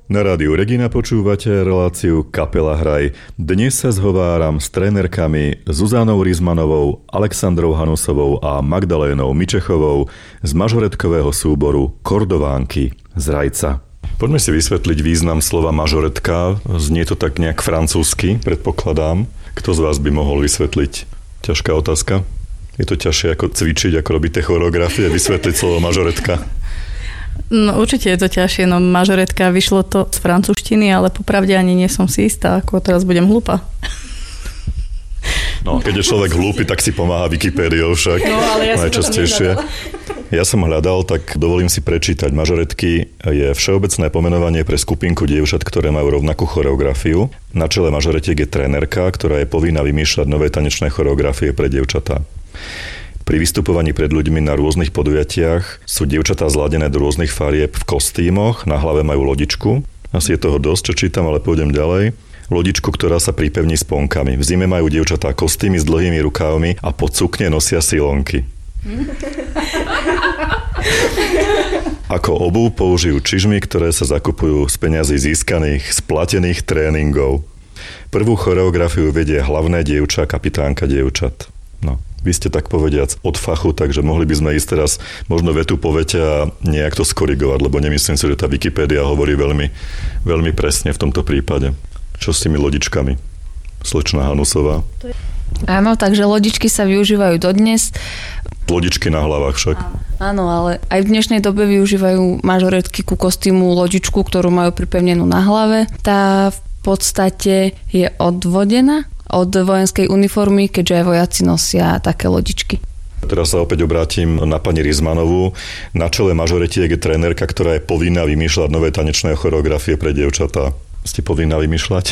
Na rádiu Regina počúvate reláciu Kapela Hraj. Dnes sa zhováram s trénerkami Zuzanou Rizmanovou, Alexandrou Hanusovou a Magdalénou Mičechovou z mažoretkového súboru Kordovánky z Rajca. Poďme si vysvetliť význam slova mažoretka. Znie to tak nejak francúzsky, predpokladám. Kto z vás by mohol vysvetliť? Ťažká otázka. Je to ťažšie ako cvičiť, ako robíte choreografie, vysvetliť slovo mažoretka? No určite je to ťažšie, no mažoretka, vyšlo to z francúzštiny, ale popravde ani nie som si istá, ako teraz budem hlúpa. No, keď je človek hlúpy, tak si pomáha Wikipédiou však, no, ale ja najčastejšie. Ja som hľadal, tak dovolím si prečítať. Mažoretky je všeobecné pomenovanie pre skupinku dievčat, ktoré majú rovnakú choreografiu. Na čele mažoretiek je trénerka, ktorá je povinná vymýšľať nové tanečné choreografie pre dievčatá. Pri vystupovaní pred ľuďmi na rôznych podujatiach sú dievčatá zladené do rôznych farieb v kostýmoch, na hlave majú lodičku. Asi je toho dosť, čo čítam, ale pôjdem ďalej. Lodičku, ktorá sa pripevní sponkami. V zime majú dievčatá kostýmy s dlhými rukávmi a pod sukne nosia silonky. Ako obuv použijú čižmy, ktoré sa zakupujú z peňazí získaných z platených tréningov. Prvú choreografiu vedie hlavné dievča, kapitánka dievčat. No. Vy ste tak povediac od fachu, takže mohli by sme ísť teraz možno vetu po vete a nejak to skorigovať, lebo nemyslím si, že tá Wikipédia hovorí veľmi, veľmi presne v tomto prípade. Čo s tými lodičkami? Slečná Hanusová. Áno, takže lodičky sa využívajú dodnes. Lodičky na hlavách však. Áno, ale aj v dnešnej dobe využívajú mažoretky ku kostýmu lodičku, ktorú majú pripevnenú na hlave. Tá v podstate je odvodená od vojenskej uniformy, keďže aj vojaci nosia také lodičky. Teraz sa opäť obrátim na pani Rizmanovú. Na čele mažoretiek je trénerka, ktorá je povinná vymýšľať nové tanečné choreografie pre dievčatá. Ste povinná vymýšľať?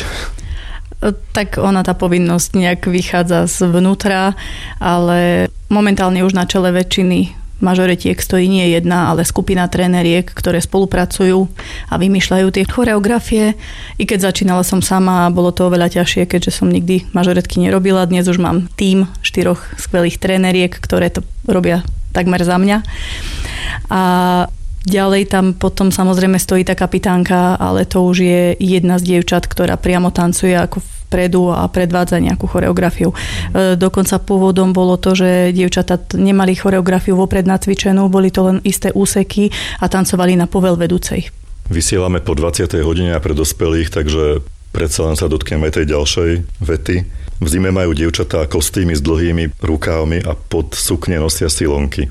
Tak ona, tá povinnosť nejak vychádza zvnútra, ale momentálne už na čele väčšiny mažoretiek stojí nie jedna, ale skupina tréneriek, ktoré spolupracujú a vymýšľajú tie choreografie. I keď začínala som sama, bolo to oveľa ťažšie, keďže som nikdy mažoretky nerobila. Dnes už mám tím 4 skvelých tréneriek, ktoré to robia takmer za mňa. A ďalej tam potom samozrejme stojí tá kapitánka, ale to už je jedna z dievčat, ktorá priamo tancuje ako vpredu a predvádza nejakú choreografiu. Dokonca pôvodom bolo to, že dievčatá nemali choreografiu vopred nacvičenú, boli to len isté úseky a tancovali na povel vedúcej. Vysielame po 20. hodine a pre dospelých, takže predsa len sa dotkneme tej ďalšej vety. V zime majú dievčatá kostýmy s dlhými rukávmi a pod sukne nosia silonky.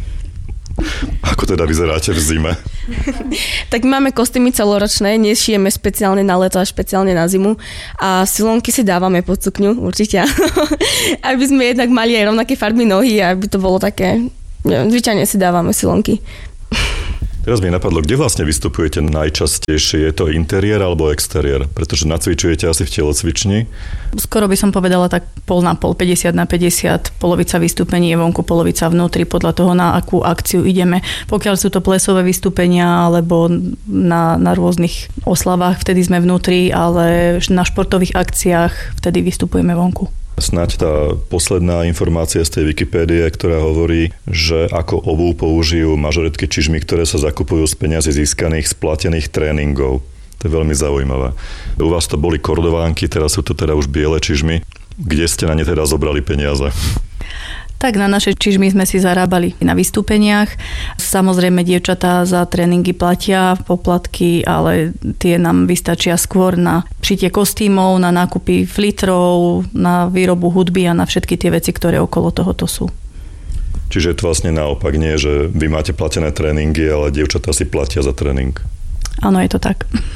Ako teda vyzeráte v zime? Tak máme kostýmy celoročné, nešijeme špeciálne na leto a špeciálne na zimu a silonky si dávame pod sukňu, určite. Aby sme jednak mali aj rovnaké farby nohy a aby to bolo také, zvyčajne si dávame silonky. Teraz mi napadlo, kde vlastne vystupujete najčastejšie? Je to interiér alebo exteriér? Pretože nacvičujete asi v telocvični. Skoro by som povedala tak pol na pol, 50/50. Polovica vystúpení je vonku, polovica vnútri, podľa toho, na akú akciu ideme. Pokiaľ sú to plesové vystúpenia alebo na rôznych oslavách, vtedy sme vnútri, ale na športových akciách vtedy vystupujeme vonku. Snáď tá posledná informácia z tej Wikipédie, ktorá hovorí, že ako obuv použijú mažoretky čižmy, ktoré sa zakupujú z peňazí získaných z platených tréningov. To je veľmi zaujímavé. U vás to boli kordovánky, teraz sú to teda už biele čižmy. Kde ste na ne teda zobrali peniaze? Tak na naše čižmy sme si zarábali na vystúpeniach. Samozrejme, dievčatá za tréningy platia poplatky, ale tie nám vystačia skôr na šitie kostýmov, na nákupy flitrov, na výrobu hudby a na všetky tie veci, ktoré okolo tohoto sú. Čiže je to vlastne naopak, nie, že vy máte platené tréningy, ale dievčatá si platia za tréning. Áno, je to tak.